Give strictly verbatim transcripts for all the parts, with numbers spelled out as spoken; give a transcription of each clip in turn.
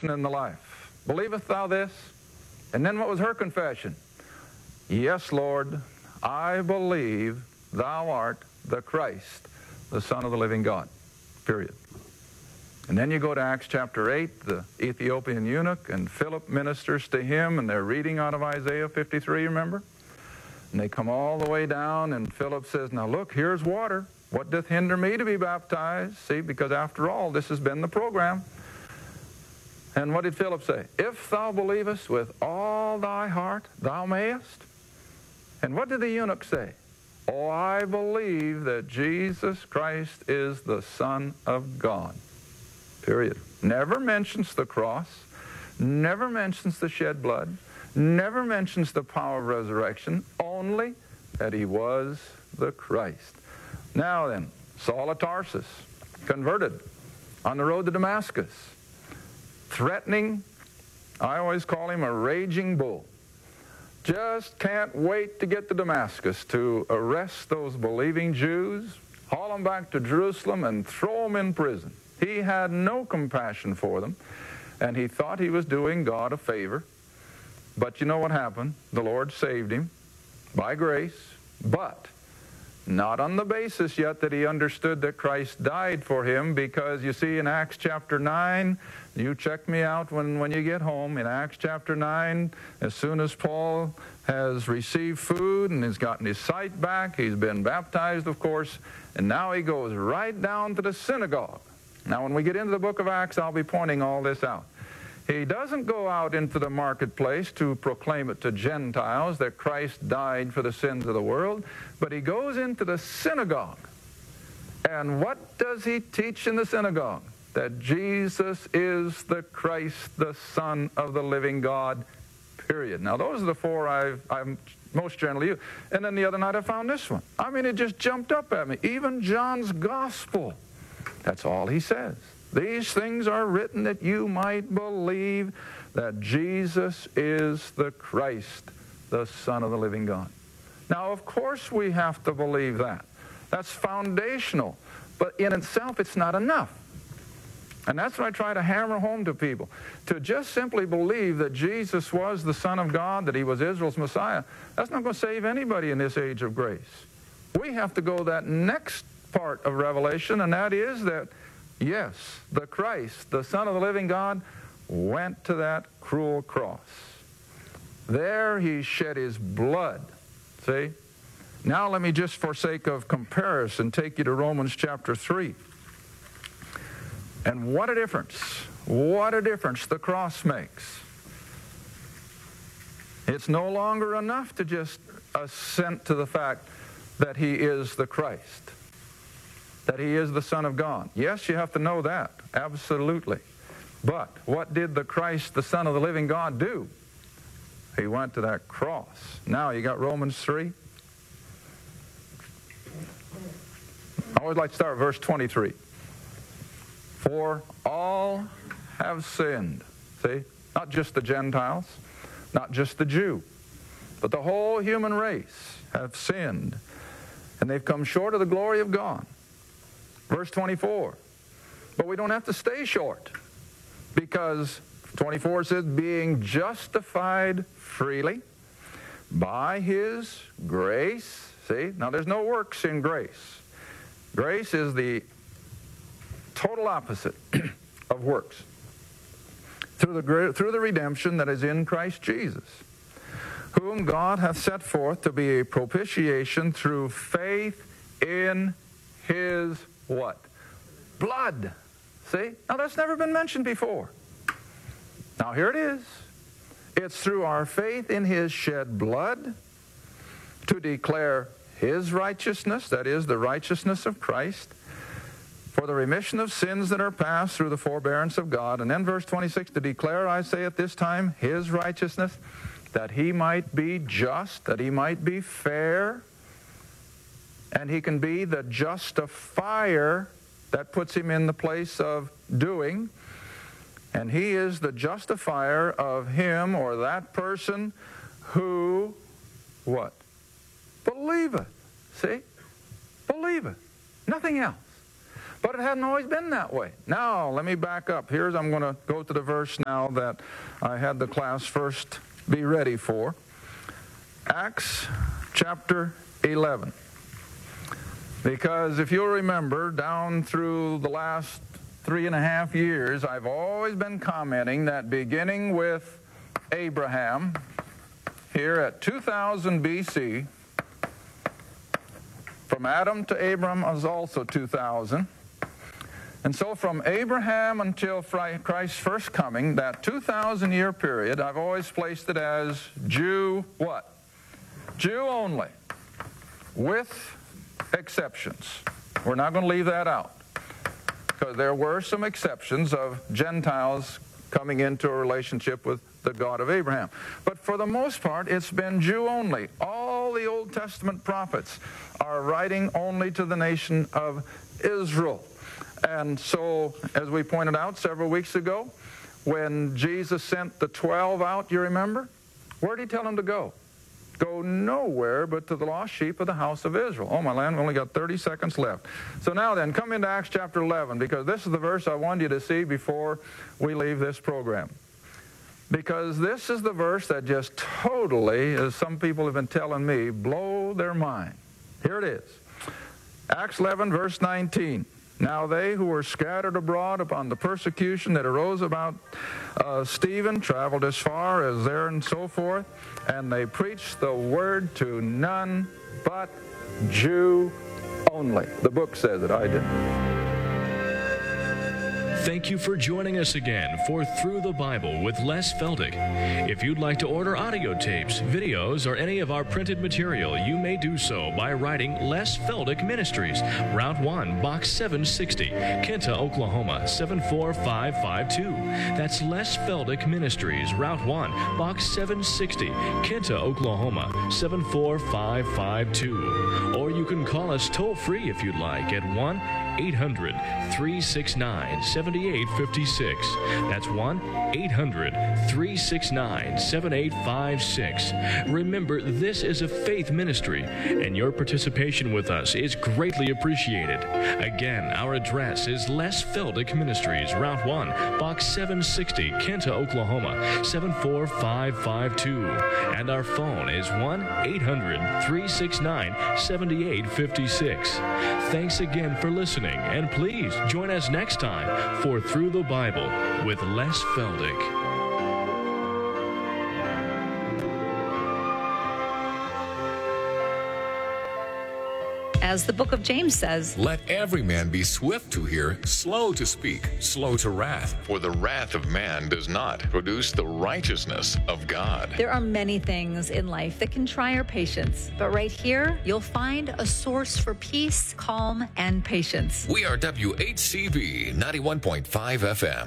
resurrection and the life. Believest thou this? And then what was her confession? Yes, Lord, I believe thou art the Christ, the Son of the living God. Period. And then you go to Acts chapter eight, the Ethiopian eunuch, and Philip ministers to him, and they're reading out of Isaiah fifty-three, remember? And they come all the way down, and Philip says, now look, here's water. What doth hinder me to be baptized? See, because after all, this has been the program. And what did Philip say? If thou believest with all thy heart, thou mayest. And what did the eunuch say? Oh, I believe that Jesus Christ is the Son of God. Period. Never mentions the cross, never mentions the shed blood, never mentions the power of resurrection, only that he was the Christ. Now then, Saul of Tarsus, converted on the road to Damascus, threatening, I always call him a raging bull. Just can't wait to get to Damascus to arrest those believing Jews, haul them back to Jerusalem, and throw them in prison. He had no compassion for them, and he thought he was doing God a favor. But you know what happened? The Lord saved him by grace, but not on the basis yet that he understood that Christ died for him, because you see in Acts chapter nine, you check me out when, when you get home, in Acts chapter nine, as soon as Paul has received food and has gotten his sight back, he's been baptized, of course, and now he goes right down to the synagogue. Now when we get into the book of Acts, I'll be pointing all this out. He doesn't go out into the marketplace to proclaim it to Gentiles that Christ died for the sins of the world, but he goes into the synagogue. And what does he teach in the synagogue? That Jesus is the Christ, the Son of the living God, period. Now those are the four I've, I'm most generally used. And then the other night I found this one. I mean, it just jumped up at me. Even John's Gospel, that's all he says. These things are written that you might believe that Jesus is the Christ, the Son of the living God. Now, of course we have to believe that. That's foundational. But in itself, it's not enough. And that's what I try to hammer home to people. To just simply believe that Jesus was the Son of God, that he was Israel's Messiah, that's not going to save anybody in this age of grace. We have to go that next part of Revelation, and that is that yes, the Christ, the Son of the living God, went to that cruel cross. There he shed his blood. See? Now let me just, for sake of comparison, take you to Romans chapter three. And what a difference, what a difference the cross makes. It's no longer enough to just assent to the fact that he is the Christ, that he is the Son of God. Yes, you have to know that, absolutely. But what did the Christ, the Son of the living God, do? He went to that cross. Now you got Romans three. I always like to start with verse twenty-three. For all have sinned. See? Not just the Gentiles, not just the Jew, but the whole human race have sinned, and they've come short of the glory of God. Verse twenty-four. But we don't have to stay short, because twenty-four says, being justified freely by his grace. See? Now there's no works in grace. Grace is the total opposite of works. Through the, through the redemption that is in Christ Jesus, whom God hath set forth to be a propitiation through faith in his what? Blood. See? Now that's never been mentioned before. Now here it is. It's through our faith in his shed blood to declare his righteousness, that is, the righteousness of Christ, for the remission of sins that are past through the forbearance of God. And then verse twenty-six, to declare, I say at this time, his righteousness, that he might be just, that he might be fair, and he can be the justifier. That puts him in the place of doing. And he is the justifier of him or that person who, what? Believeth. See? Believeth. Nothing else. But it hadn't always been that way. Now, let me back up. Here's, I'm going to go to the verse now that I had the class first be ready for. Acts chapter eleven. Because if you'll remember, down through the last three and a half years, I've always been commenting that beginning with Abraham, here at two thousand B C, from Adam to Abram is also two thousand. And so from Abraham until Christ's first coming, that two thousand year period, I've always placed it as Jew what? Jew only, with exceptions. We're not going to leave that out, because there were some exceptions of Gentiles coming into a relationship with the God of Abraham. But for the most part, it's been Jew only. All the Old Testament prophets are writing only to the nation of Israel. And so, as we pointed out several weeks ago, when Jesus sent the twelve out, you remember? Where did he tell them to go? Go nowhere but to the lost sheep of the house of Israel. Oh, my land, we only got thirty seconds left. So now then, come into Acts chapter eleven, because this is the verse I wanted you to see before we leave this program. Because this is the verse that just totally, as some people have been telling me, blow their mind. Here it is. Acts eleven, verse nineteen. Now they who were scattered abroad upon the persecution that arose about uh, Stephen traveled as far as there and so forth, and they preached the word to none but Jew only. The book says it, I didn't. Thank you for joining us again for Through the Bible with Les Feldick. If you'd like to order audio tapes, videos, or any of our printed material, you may do so by writing Les Feldick Ministries, Route one, Box seven sixty, Kenta, Oklahoma, seven four five five two. That's Les Feldick Ministries, Route one, Box seven sixty, Kenta, Oklahoma, seven four five five two. Or you can call us toll-free if you'd like at one eight hundred, three six nine, seven eight five six. That's one eight hundred, three six nine, seven eight five six. Remember, this is a faith ministry, and your participation with us is greatly appreciated. Again, our address is Les Feldick Ministries, Route one, Box seven sixty, Kenta, Oklahoma, seven four five five two. And our phone is one eight hundred, three six nine, seven eight five six. Thanks again for listening. And please join us next time for Through the Bible with Les Feldick. As the book of James says, let every man be swift to hear, slow to speak, slow to wrath. For the wrath of man does not produce the righteousness of God. There are many things in life that can try our patience, but right here, you'll find a source for peace, calm, and patience. We are W H C B ninety-one point five F M.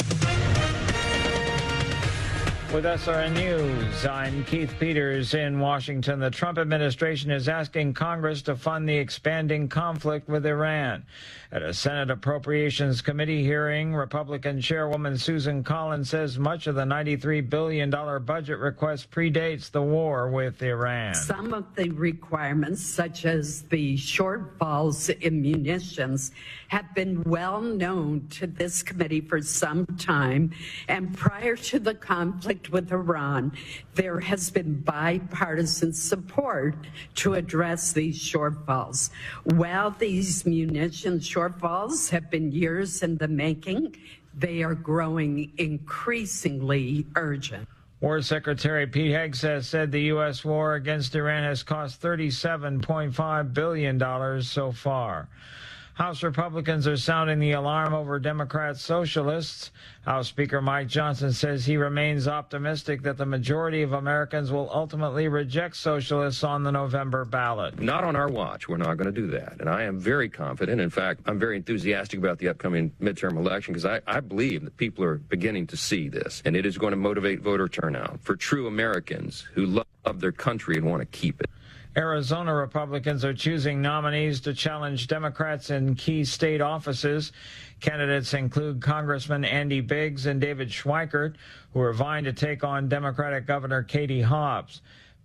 With S R N News, I'm Keith Peters in Washington. The Trump administration is asking Congress to fund the expanding conflict with Iran. At a Senate Appropriations Committee hearing, Republican Chairwoman Susan Collins says much of the ninety-three billion dollars budget request predates the war with Iran. Some of the requirements, such as the shortfalls in munitions, have been well known to this committee for some time, and prior to the conflict with Iran, there has been bipartisan support to address these shortfalls. While these munitions shortfalls have been years in the making, they are growing increasingly urgent. War Secretary Pete Hegseth said the U S war against Iran has cost thirty-seven point five billion dollars so far. House Republicans are sounding the alarm over Democrat socialists. House Speaker Mike Johnson says he remains optimistic that the majority of Americans will ultimately reject socialists on the November ballot. Not on our watch. We're not going to do that. And I am very confident. In fact, I'm very enthusiastic about the upcoming midterm election because I, I believe that people are beginning to see this. And it is going to motivate voter turnout for true Americans who love their country and want to keep it. Arizona Republicans are choosing nominees to challenge Democrats in key state offices. Candidates include Congressman Andy Biggs and David Schweikert, who are vying to take on Democratic Governor Katie Hobbs.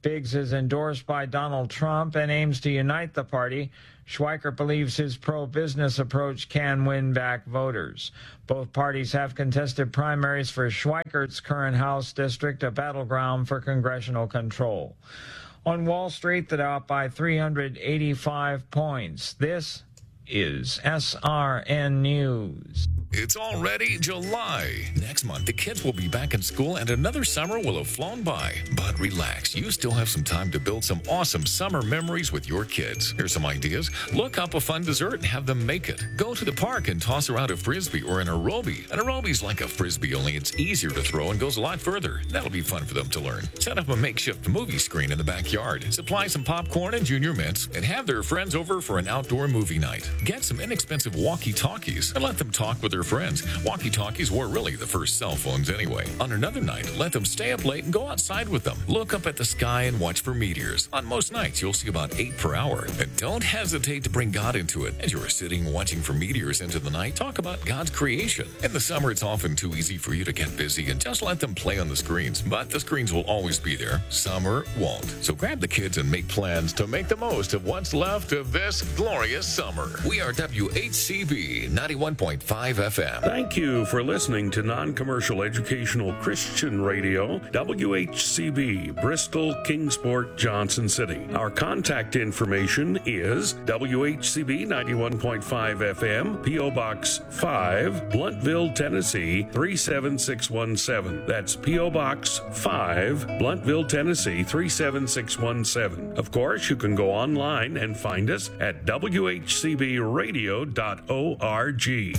Biggs is endorsed by Donald Trump and aims to unite the party. Schweikert believes his pro-business approach can win back voters. Both parties have contested primaries for Schweikert's current House district, a battleground for congressional control. On Wall Street, the Dow up by three hundred eighty-five points. This is S R N News. It's already July. Next month, the kids will be back in school and another summer will have flown by. But relax, you still have some time to build some awesome summer memories with your kids. Here's some ideas. Look up a fun dessert and have them make it. Go to the park and toss around a Frisbee or an aerobie. An aerobie's like a Frisbee, only it's easier to throw and goes a lot further. That'll be fun for them to learn. Set up a makeshift movie screen in the backyard. Supply some popcorn and Junior Mints and have their friends over for an outdoor movie night. Get some inexpensive walkie-talkies and let them talk with their friends. Walkie-talkies were really the first cell phones anyway. On another night, let them stay up late and go outside with them. Look up at the sky and watch for meteors. On most nights, you'll see about eight per hour. And don't hesitate to bring God into it. As you are sitting watching for meteors into the night, talk about God's creation. In the summer, it's often too easy for you to get busy and just let them play on the screens. But the screens will always be there. Summer won't. So grab the kids and make plans to make the most of what's left of this glorious summer. We are W H C B ninety-one point five F M. Thank you for listening to non-commercial educational Christian radio, W H C B, Bristol, Kingsport, Johnson City. Our contact information is W H C B ninety-one point five F M, P O Box five, Bluntville, Tennessee three seven six one seven. That's P O Box five, Bluntville, Tennessee three seven six one seven. Of course, you can go online and find us at w h c b radio dot org.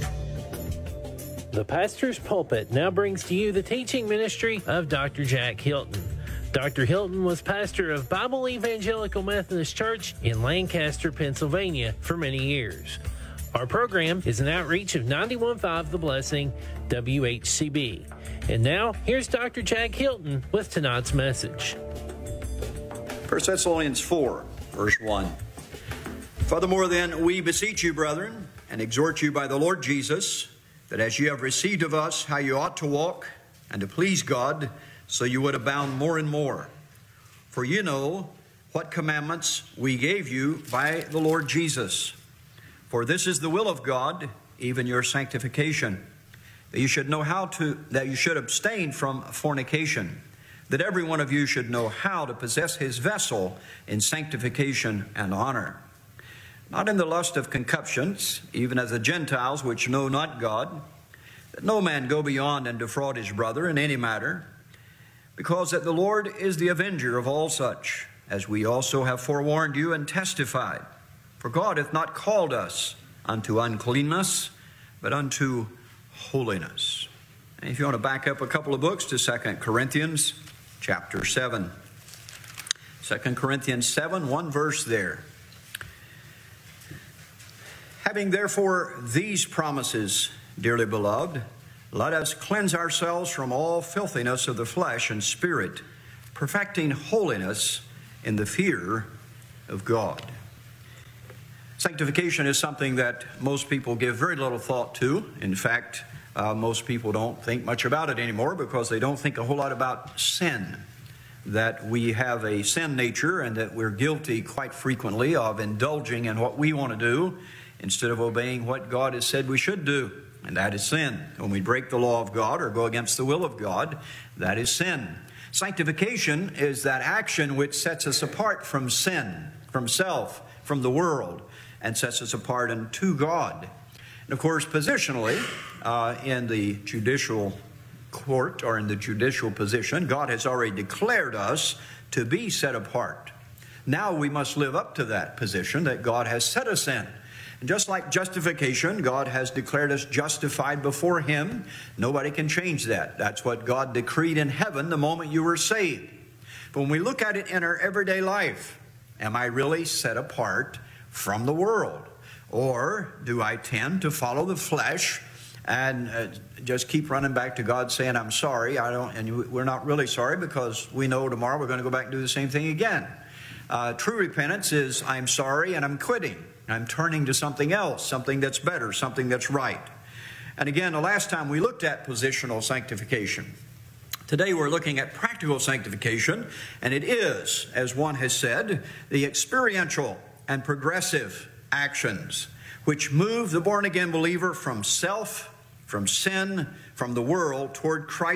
The Pastor's Pulpit now brings to you the teaching ministry of Doctor Jack Hilton. Doctor Hilton was pastor of Bible Evangelical Methodist Church in Lancaster, Pennsylvania for many years. Our program is an outreach of ninety-one point five The Blessing, W H C B. And now, here's Doctor Jack Hilton with tonight's message. First Thessalonians four, verse one. Furthermore, then, we beseech you, brethren, and exhort you by the Lord Jesus, that as you have received of us how you ought to walk and to please God, so you would abound more and more. For you know what commandments we gave you by the Lord Jesus. For this is the will of God, even your sanctification, that you should know how to, that you should abstain from fornication, that every one of you should know how to possess his vessel in sanctification and honor, not in the lust of concupiscence, even as the Gentiles which know not God, that no man go beyond and defraud his brother in any matter, because that the Lord is the avenger of all such, as we also have forewarned you and testified. For God hath not called us unto uncleanness, but unto holiness. And if you want to back up a couple of books to Second Corinthians chapter seven. Second Corinthians seven, one verse there. Having therefore these promises, dearly beloved, let us cleanse ourselves from all filthiness of the flesh and spirit, perfecting holiness in the fear of God. Sanctification is something that most people give very little thought to. In fact, uh, most people don't think much about it anymore because they don't think a whole lot about sin. That we have a sin nature and that we're guilty quite frequently of indulging in what we want to do instead of obeying what God has said we should do, and that is sin. When we break the law of God or go against the will of God, that is sin. Sanctification is that action which sets us apart from sin, from self, from the world, and sets us apart unto God. And of course, positionally, uh, in the judicial court or in the judicial position, God has already declared us to be set apart. Now we must live up to that position that God has set us in. And just like justification, God has declared us justified before Him. Nobody can change that. That's what God decreed in heaven the moment you were saved. But when we look at it in our everyday life, am I really set apart from the world? Or do I tend to follow the flesh and uh, just keep running back to God saying, I'm sorry, I don't, and we're not really sorry because we know tomorrow we're going to go back and do the same thing again. Uh, true repentance is, I'm sorry and I'm quitting. I'm turning to something else, something that's better, something that's right. And again, the last time we looked at positional sanctification, Today we're looking at practical sanctification, and it is, as one has said, the experiential and progressive actions which move the born-again believer from self, from sin, from the world, toward Christ